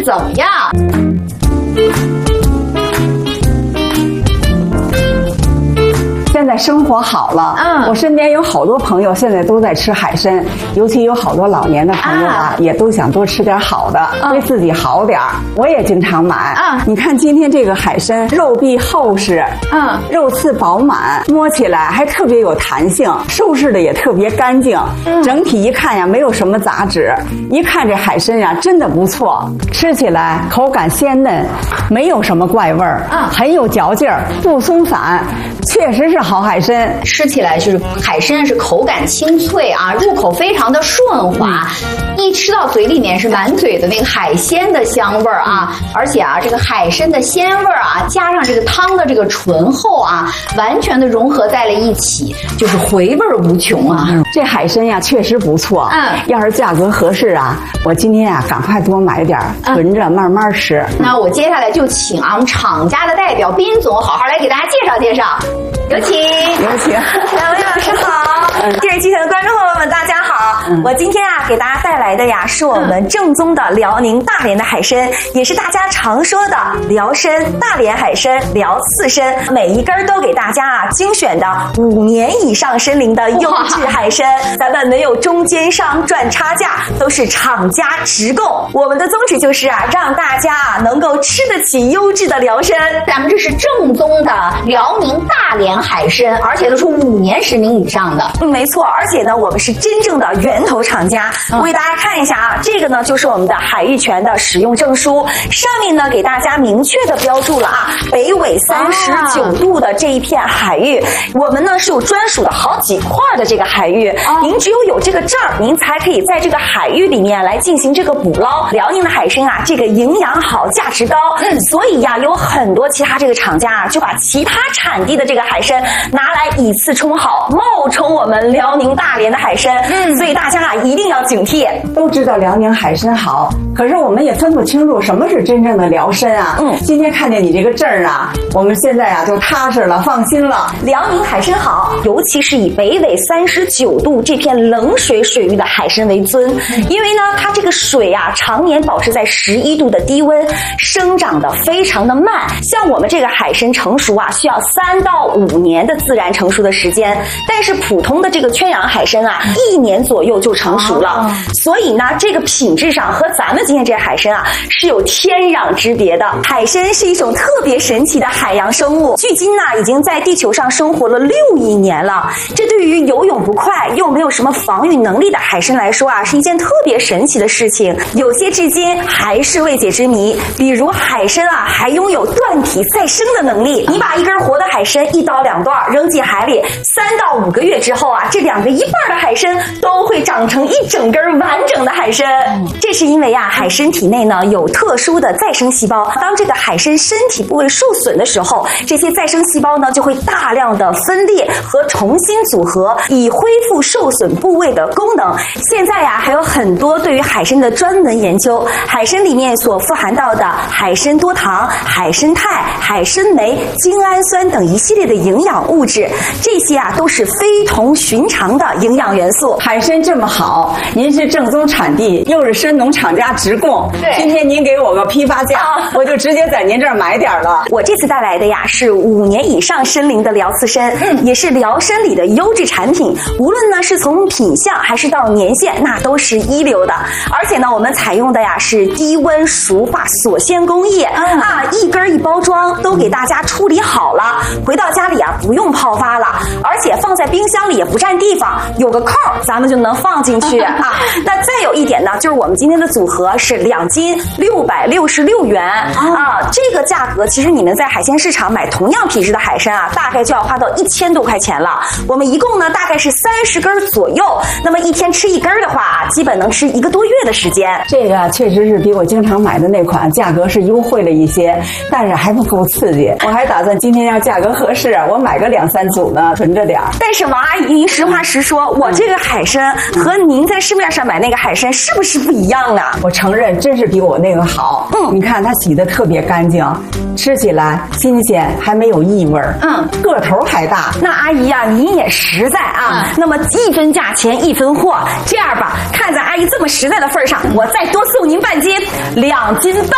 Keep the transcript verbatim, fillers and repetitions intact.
怎么样？ 现在生活好了，嗯，我身边有好多朋友现在都在吃海参，尤其有好多老年的朋友啊，啊也都想多吃点好的，嗯、对自己好点儿。我也经常买。啊，你看今天这个海参，肉壁厚实，嗯，肉刺饱满，摸起来还特别有弹性，收拾的也特别干净，嗯、整体一看呀，没有什么杂质。一看这海参呀，真的不错，吃起来口感鲜嫩，没有什么怪味儿，啊，很有嚼劲儿，不松散，确实是好海参。 吃起来就是海参是口感清脆啊，入口非常的顺滑，嗯、一吃到嘴里面是满嘴的那个海鲜的香味儿啊，嗯、而且啊，这个海参的鲜味儿啊，加上这个汤的这个醇厚啊，完全的融合在了一起，就是回味无穷啊。 嗯、这海参呀，确实不错。嗯，要是价格合适啊，我今天啊，赶快多买点，囤着慢慢吃。 嗯、那我接下来就请啊，我们厂家的代表斌总好好来给大家介绍介绍。有请， 有请， 两位老师好，电视机前的观众朋友们大家好，嗯、我今天啊给大家带来的呀是我们正宗的辽宁大连的海参，也是大家常说的辽参、大连海参、辽刺参，每一根都给大家啊精选的五年以上参龄的优质海参，咱们没有中间商赚差价，都是厂家直供。我们的宗旨就是啊让大家啊能够吃得起优质的辽参， 咱们这是正宗的辽宁大连海参，而且都是五年十名以上的。 嗯，没错，而且呢，我们是真正的源头厂家。我给大家看一下啊，这个呢就是我们的海域泉的使用证书，上面呢给大家明确的标注了啊，北纬三十九度的这一片海域，我们呢是有专属的好几块的这个海域，您只有有这个证儿，您才可以在这个海域里面来进行这个捕捞。辽宁的海参啊，这个营养好，价值高，嗯，所以呀，有很多其他这个厂家啊，就把其他产地的这个海参拿来以次充好，冒充我们辽宁大连的海参，嗯，所以大家啊一定要警惕。 都知道辽宁海参好，可是我们也分不清楚什么是真正的辽参啊。嗯，今天看见你这个证儿啊，我们现在啊就踏实了，放心了。 辽宁海参好，尤其是以北纬三十九度这片冷水水域的海参为尊，嗯、因为呢它这个水啊常年保持在十一度的低温，生长的非常的慢。像我们这个海参成熟啊，需要三到五年的自然成熟的时间，但是普通的这个圈养海参啊，一年左右就成熟了。哦、所以呢，这个品质上和咱们今天这海参啊是有天壤之别的。海参是一种特别神奇的海洋生物，距今呢已经在地球上生活了六亿年了。这对于游泳不快又没有什么防御能力的海参来说啊，是一件特别神奇的事情，有些至今还是未解之谜。比如海参啊，还拥有断体再生的能力。你把一根活的海参一刀两断扔进海里，三到五个月之后啊，这两个一半的海参都会长成一整根完整的海参。这是因为啊，海参体内呢有特殊的再生细胞，当这个海参身体部位受损的时候，这些再生细胞呢就会大量的分裂和重新组合，以恢复受损部位的功能。现在呀、啊，还有很多对于海参的专门研究，海参里面所富含到的海参多糖、海参肽、海参酶、精氨酸等一系列的营养物质，这些啊都是非同寻常的营养元素。 海参这么好，您是正宗产地，又是参农厂家直供，对，今天您给我个批发价，啊、我就直接在您这儿买点了。 我这次带来的呀是五年以上参龄的辽刺参，嗯、也是辽参里的优质产品，无论呢是从品相还是到年限，那都是一流的。而且呢，我们采用的呀是低温熟化锁鲜工艺，嗯、啊，一根一包装都给大家处理好了，回到家里啊不用泡发了，而且放在冰箱里也不占地方，有个扣咱们就能放进去啊。那再有一点呢，就是我们今天的组合是两斤六百六十六元啊，这个价格其实你们在海鲜市场买同样品质的海参啊，大概就要花到一千多块钱了。我们一共呢大概是三十根左右，那么一天吃一根的话啊，基本能吃一个多月的时间。 这个确实是比我经常买的那款价格是优惠了一些，但是还不够刺激。我还打算今天要价格合适，我买个两三组呢，囤着点儿。 但是王阿姨，您实话实说，我这个海参和您在市面上买那个海参是不是不一样啊？ 我承认，真是比我那个好。嗯，你看它洗得特别干净，吃起来新鲜，还没有异味。嗯，个头还大。 那阿姨呀、啊，您也实在啊。嗯、那么一分价钱一分货，这样吧，看在阿姨这么实在的份上，我再多送您半斤，两斤半。